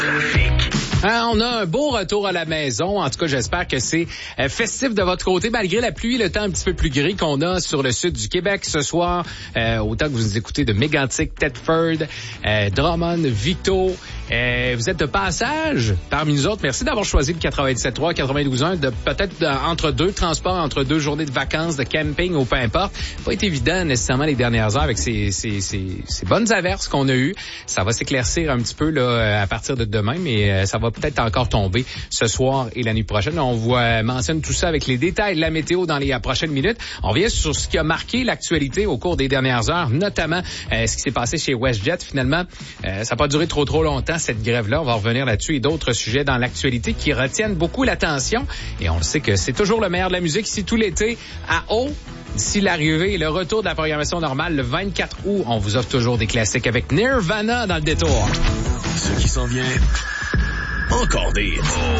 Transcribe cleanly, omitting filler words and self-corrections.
On a un beau retour à la maison. En tout cas, j'espère que c'est festif de votre côté, malgré la pluie et le temps un petit peu plus gris qu'on a sur le sud du Québec ce soir. Autant que vous nous écoutez de Mégantic, Thetford, Drummond, Victo. Vous êtes de passage parmi nous autres. Merci d'avoir choisi le 97.3, 92.1, de peut-être entre deux transports, entre deux journées de vacances, de camping ou peu importe. Pas été évident nécessairement les dernières heures avec ces bonnes averses qu'on a eues. Ça va s'éclaircir un petit peu là à partir de demain, mais ça va peut-être encore tomber ce soir et la nuit prochaine. On vous mentionne tout ça avec les détails de la météo dans les prochaines minutes. On revient sur ce qui a marqué l'actualité au cours des dernières heures, notamment ce qui s'est passé chez WestJet. Finalement, ça n'a pas duré trop longtemps, cette grève-là. On va revenir là-dessus et d'autres sujets dans l'actualité qui retiennent beaucoup l'attention. Et on le sait que c'est toujours le meilleur de la musique ici tout l'été à Eau. D'ici l'arrivée et le retour de la programmation normale le 24 août, on vous offre toujours des classiques avec Nirvana dans le détour. Ce qui s'en vient, encore des